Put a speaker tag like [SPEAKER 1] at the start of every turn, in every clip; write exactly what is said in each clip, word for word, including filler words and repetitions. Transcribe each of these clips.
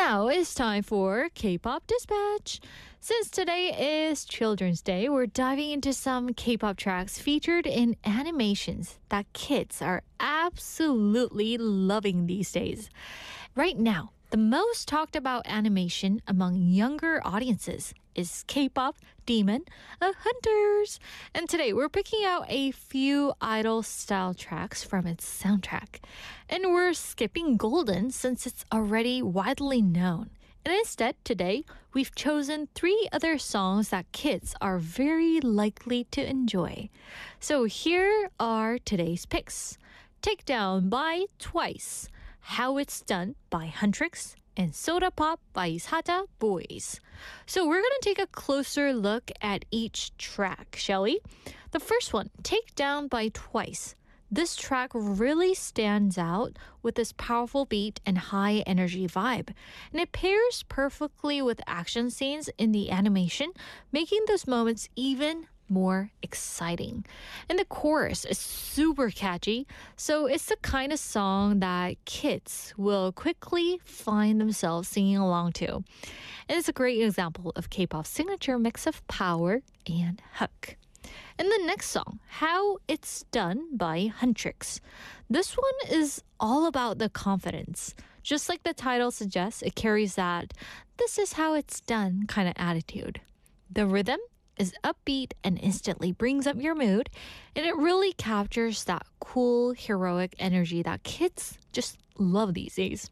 [SPEAKER 1] now it's time for K-pop Dispatch. Since today is Children's Day, we're diving into some K-pop tracks featured in animations that kids are absolutely loving these days. Right now, the most talked about animation among younger audiences is K-pop Demon Hunters. And today we're picking out a few idol-style tracks from its soundtrack. And we're skipping Golden since it's already widely known. And instead, today, we've chosen three other songs that kids are very likely to enjoy. So here are today's picks. Take Down by Twice, How It's Done by Huntrix, and Soda Pop by Saja Boys. So we're going to take a closer look at each track, shall we? The first one, Take Down by Twice. This track really stands out with this powerful beat and high energy vibe. And it pairs perfectly with action scenes in the animation, making those moments even more exciting. And the chorus is super catchy, so it's the kind of song that kids will quickly find themselves singing along to. And it's a great example of K-pop's signature mix of power and hook. And the next song, How It's Done by Huntrix. This one is all about the confidence. Just like the title suggests, it carries that this is how it's done kind of attitude. The rhythm is upbeat and instantly brings up your mood, and it really captures that cool, heroic energy that kids just love these days.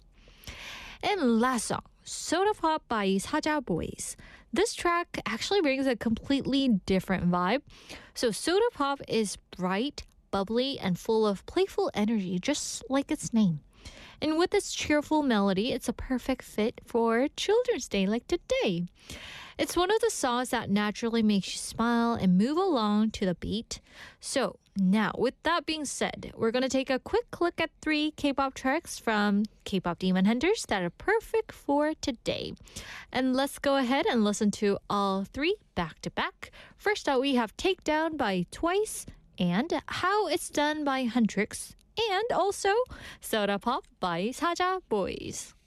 [SPEAKER 1] And last song, Soda Pop by Saja Boys. This track actually brings a completely different vibe. So Soda Pop is bright, bubbly, and full of playful energy, just like its name. And with its cheerful melody, it's a perfect fit for Children's Day like today. It's one of the songs that naturally makes you smile and move along to the beat. So now, with that being said, we're going to take a quick look at three K-pop tracks from K-pop Demon Hunters that are perfect for today. And let's go ahead and listen to all three back to back. First out, we have Take Down by Twice and How It's Done by Huntrix, and also Soda Pop by Saja Boys.